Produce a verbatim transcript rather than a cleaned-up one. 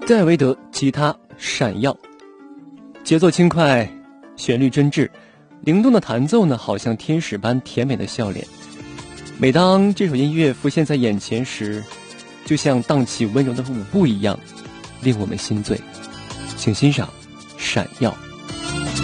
戴维德吉他闪耀，节奏轻快，旋律真挚，灵动的弹奏呢，好像天使般甜美的笑脸。每当这首音乐浮现在眼前时，就像荡起温柔的舞步一样，令我们心醉。请欣赏《闪耀》。